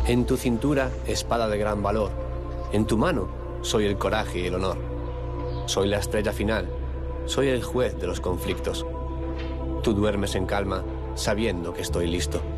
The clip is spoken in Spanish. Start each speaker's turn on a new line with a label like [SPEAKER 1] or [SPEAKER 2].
[SPEAKER 1] En tu cintura, espada de gran valor. En tu mano, soy el coraje y el honor. Soy la estrella final. Soy el juez de los conflictos. Tú duermes en calma, sabiendo que estoy listo.